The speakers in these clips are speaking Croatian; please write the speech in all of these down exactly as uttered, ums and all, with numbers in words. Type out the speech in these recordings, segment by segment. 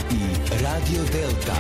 i Radio Delta.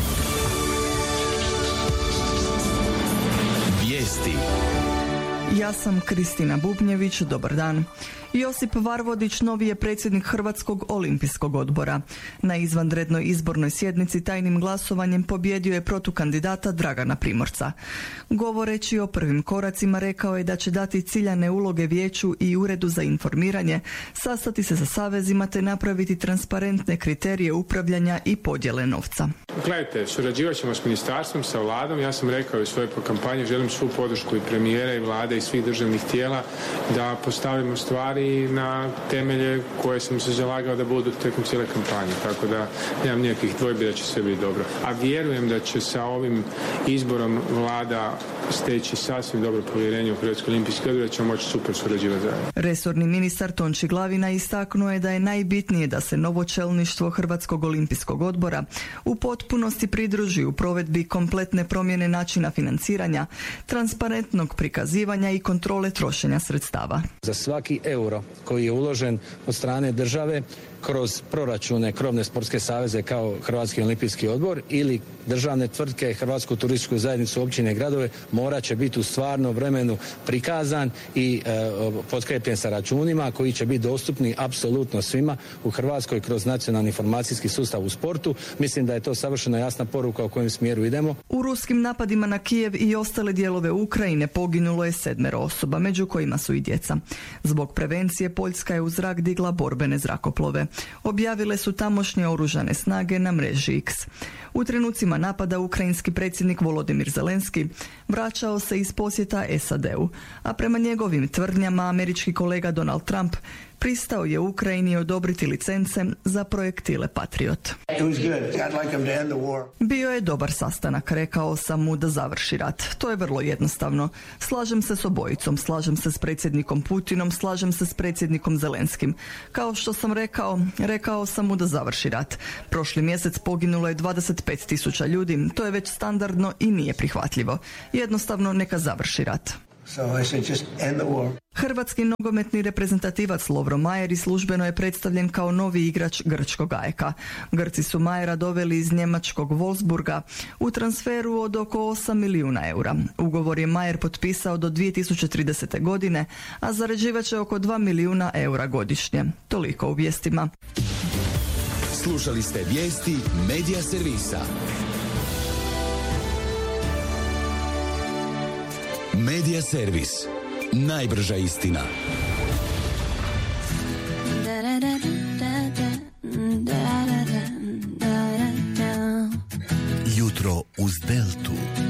Vijesti. Ja sam Kristina Bubnjević, dobar dan. Josip Varvodić novi je predsjednik Hrvatskog olimpijskog odbora. Na izvanrednoj izbornoj sjednici tajnim glasovanjem pobjedio je protukandidata Dragana Primorca. Govoreći o prvim koracima rekao je da će dati ciljane uloge vijeću i uredu za informiranje, sastati se sa savezima te napraviti transparentne kriterije upravljanja i podjele novca. Gledajte, surađivat ćemo s ministarstvom, sa vladom. Ja sam rekao u svojoj kampanji, želim svu podršku i premijera i vlade i svih državnih tijela da postavimo stvari na temelje koje sam se zalagao da budu tijekom cijele kampanje. Tako da nemam nikakvih dvojbi da će sve biti dobro. A vjerujem da će sa ovim izborom vlada steći sasvim dobro povjerenje u Hrvatski olimpijski odbor, da ćemo moći super surađivati zajedno. Resorni ministar Tonči Glavina istaknuo je da je najbitnije da se novo čelništvo Hrvatskog olimpijskog odbora u potpunosti pridruži u provedbi kompletne promjene načina financiranja, transparentnog prikazivanja i kontrole trošenja sredstava. Za svaki euro koji je uložen od strane države kroz proračune krovne sportske saveze kao Hrvatski olimpijski odbor ili državne tvrtke, Hrvatsku turističku zajednicu, općine i gradove, morat će biti u stvarnom vremenu prikazan i e, potkrijepljen sa računima koji će biti dostupni apsolutno svima u Hrvatskoj kroz nacionalni informacijski sustav u sportu. Mislim da je to savršeno jasna poruka u kojem smjeru idemo. U ruskim napadima na Kijev i ostale dijelove Ukrajine poginulo je sedmero osoba, među kojima su i djeca. Zbog prevencije Poljska je u zrak digla borbene zrakoplove. Objavile su tamošnje oružane snage na mreži X. U trenucima napada ukrajinski predsjednik Volodimir Zelenski vraćao se iz posjeta S A D-u, a prema njegovim tvrdnjama američki kolega Donald Trump pristao je Ukrajini odobriti licence za projektile Patriot. Bio je dobar sastanak, rekao sam mu da završi rat. To je vrlo jednostavno. Slažem se s obojicom, slažem se s predsjednikom Putinom, slažem se s predsjednikom Zelenskim. Kao što sam rekao, rekao sam mu da završi rat. Prošli mjesec poginulo je dvadeset pet tisuća ljudi, to je već standardno i nije prihvatljivo. Jednostavno neka završi rat. So I said, just end the war. Hrvatski nogometni reprezentativac Lovro Majer službeno je predstavljen kao novi igrač grčkog A E K-a. Grci su Majera doveli iz njemačkog Wolfsburga u transferu od oko osam milijuna eura. Ugovor je Majer potpisao do dvije tisuće tridesete. godine, a zarađivat će oko dva milijuna eura godišnje. Toliko u vijestima. Slušali ste vijesti Medija servisa. Medija servis. Najbrža istina. Jutro uz Deltu.